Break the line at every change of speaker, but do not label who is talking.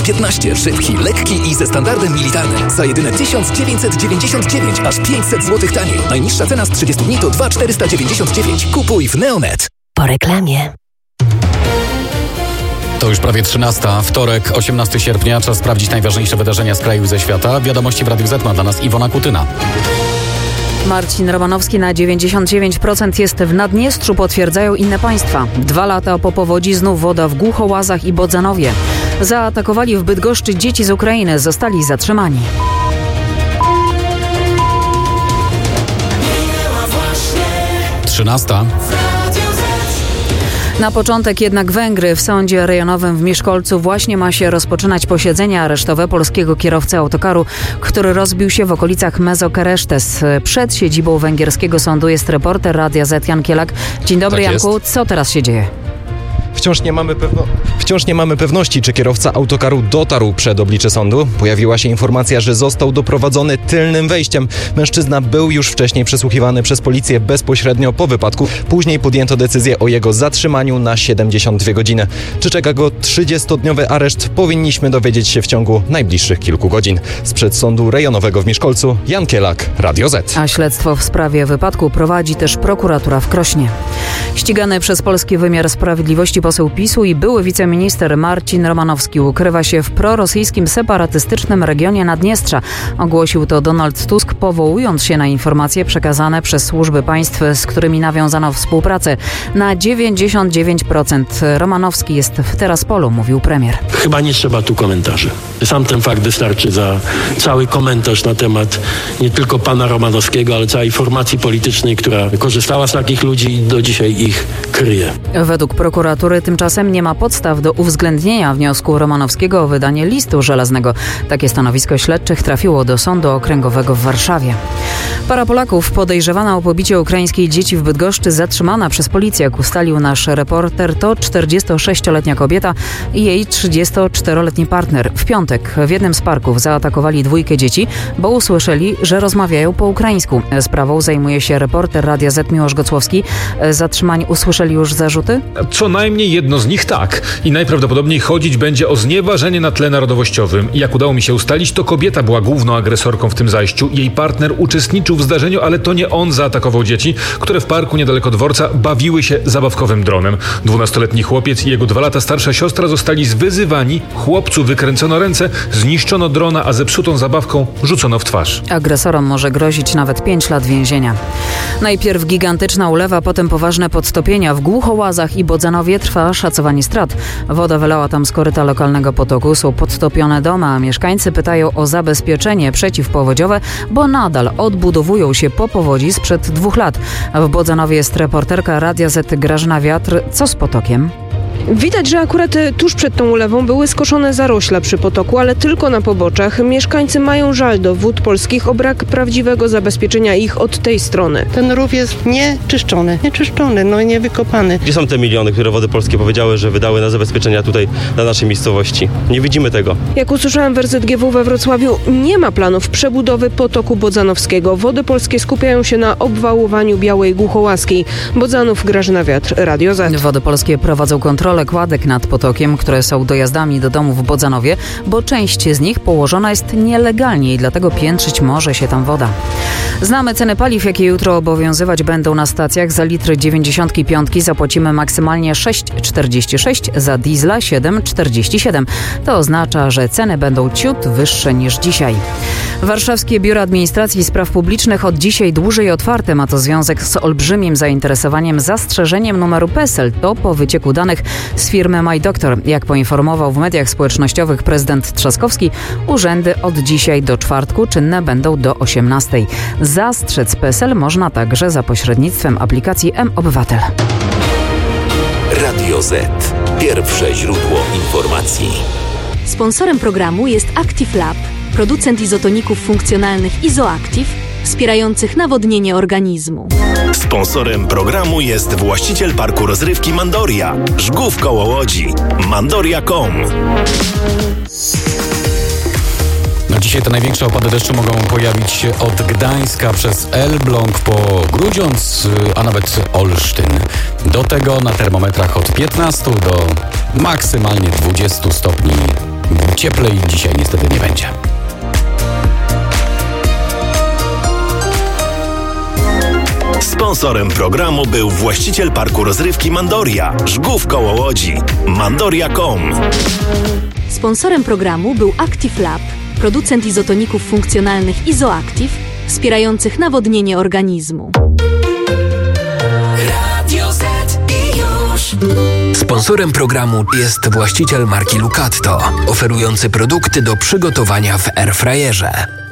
15, szybki, lekki i ze standardem militarnym. Za jedyne 1999, aż 500 zł taniej. Najniższa cena z 30 dni to 2499. Kupuj w Neonet.
Po reklamie.
To już prawie 13, wtorek, 18 sierpnia. Czas sprawdzić najważniejsze wydarzenia z kraju i ze świata. Wiadomości w Radiu Z ma dla nas Iwona Kutyna.
Marcin Romanowski na 99% jest w Naddniestrzu, potwierdzają inne państwa. 2 lata po powodzi znów woda w Głuchołazach i Bodzanowie. Zaatakowali w Bydgoszczy dzieci z Ukrainy, zostali zatrzymani.
Trzynasta.
Na początek jednak Węgry. W sądzie rejonowym w Miskolcu właśnie ma się rozpoczynać posiedzenie aresztowe polskiego kierowcy autokaru, który rozbił się w okolicach Mezokerestes. Przed siedzibą węgierskiego sądu jest reporter Radia Z Jan Kielak. Dzień dobry,
Tak
Janku. Co teraz się dzieje?
Wciąż nie mamy pewności, czy kierowca autokaru dotarł przed oblicze sądu. Pojawiła się informacja, że został doprowadzony tylnym wejściem. Mężczyzna był już wcześniej przesłuchiwany przez policję bezpośrednio po wypadku. Później podjęto decyzję o jego zatrzymaniu na 72 godziny. Czy czeka go 30-dniowy areszt? Powinniśmy dowiedzieć się w ciągu najbliższych kilku godzin. Sprzed sądu rejonowego w Miskolcu, Jan Kielak, Radio Z.
A śledztwo w sprawie wypadku prowadzi też prokuratura w Krośnie. Ścigany przez polski wymiar sprawiedliwości poseł PiS-u i były wiceminister Marcin Romanowski ukrywa się w prorosyjskim separatystycznym regionie Naddniestrza. Ogłosił to Donald Tusk, powołując się na informacje przekazane przez służby państw, z którymi nawiązano współpracę. Na 99% Romanowski jest w Teraspolu, mówił premier.
Chyba nie trzeba tu komentarzy. Sam ten fakt wystarczy za cały komentarz na temat nie tylko pana Romanowskiego, ale całej formacji politycznej, która korzystała z takich ludzi i do dzisiaj ich kryje.
Według prokuratury tymczasem nie ma podstaw do uwzględnienia wniosku Romanowskiego o wydanie listu żelaznego. Takie stanowisko śledczych trafiło do Sądu Okręgowego w Warszawie. Para Polaków podejrzewana o pobicie ukraińskiej dzieci w Bydgoszczy zatrzymana przez policję, jak ustalił nasz reporter, to 46-letnia kobieta i jej 34-letni partner. W piątek w jednym z parków zaatakowali 2 dzieci, bo usłyszeli, że rozmawiają po ukraińsku. Sprawą zajmuje się reporter Radia Z Miłosz Gocłowski. Zatrzymani usłyszeli już zarzuty?
Co najmniej jedno z nich tak. I najprawdopodobniej chodzić będzie o znieważenie na tle narodowościowym. Jak udało mi się ustalić, to kobieta była główną agresorką w tym zajściu. Jej partner uczestniczył w zdarzeniu, ale to nie on zaatakował dzieci, które w parku niedaleko dworca bawiły się zabawkowym dronem. 12-letni chłopiec i jego 2 lata starsza siostra zostali zwyzywani. Chłopcu wykręcono ręce, zniszczono drona, a zepsutą zabawką rzucono w twarz.
Agresorom może grozić nawet 5 lat więzienia. Najpierw gigantyczna ulewa, potem poważne podtopienia. W Głuchołazach i Bodzanowie trwa szacowanie strat. Woda wylała tam z koryta lokalnego potoku. Są podtopione domy, a mieszkańcy pytają o zabezpieczenie przeciwpowodziowe, bo nadal odbudowują się po powodzi sprzed 2 lat. W Bodzanowie jest reporterka Radia Z Grażyna Wiatr. Co z potokiem?
Widać, że akurat tuż przed tą ulewą były skoszone zarośla przy potoku, ale tylko na poboczach. Mieszkańcy mają żal do Wód Polskich o brak prawdziwego zabezpieczenia ich od tej strony.
Ten rów jest nieczyszczony, niewykopany.
Gdzie są te miliony, które Wody Polskie powiedziały, że wydały na zabezpieczenia tutaj na naszej miejscowości? Nie widzimy tego.
Jak usłyszałem w RZGW we Wrocławiu, nie ma planów przebudowy potoku bodzanowskiego. Wody Polskie skupiają się na obwałowaniu Białej Głuchołaskiej. Bodzanów, Grażyna Wiatr, Radio Z.
Wody Polskie prowadzą kontrolę kładek nad potokiem, które są dojazdami do domów w Bodzanowie, bo część z nich położona jest nielegalnie i dlatego piętrzyć może się tam woda. Znamy ceny paliw, jakie jutro obowiązywać będą na stacjach. Za litr 95 zapłacimy maksymalnie 6,46, za diesla 7,47. To oznacza, że ceny będą ciut wyższe niż dzisiaj. Warszawskie Biuro Administracji i Spraw Publicznych od dzisiaj dłużej otwarte. Ma to związek z olbrzymim zainteresowaniem zastrzeżeniem numeru PESEL. To po wycieku danych z firmy MyDoctor. Jak poinformował w mediach społecznościowych prezydent Trzaskowski, urzędy od dzisiaj do czwartku czynne będą do 18:00. Zastrzec PESEL można także za pośrednictwem aplikacji mObywatel.
Radio Z. Pierwsze źródło informacji.
Sponsorem programu jest Active Lab, producent izotoników funkcjonalnych Izoactive, wspierających nawodnienie organizmu.
Sponsorem programu jest właściciel parku rozrywki Mandoria, Żgów koło Łodzi, mandoria.com.
Dzisiaj te największe opady deszczu mogą pojawić się od Gdańska przez Elbląg po Grudziądz, a nawet Olsztyn. Do tego na termometrach od 15 do maksymalnie 20 stopni. Cieplej dzisiaj niestety nie będzie.
Sponsorem programu był właściciel parku rozrywki Mandoria, Żgów koło Łodzi. Mandoria.com.
Sponsorem programu był Active Lab, producent izotoników funkcjonalnych Izoactive, wspierających nawodnienie organizmu.
Radio Z i już. Sponsorem programu jest właściciel marki Lucatto, oferujący produkty do przygotowania w airfryerze.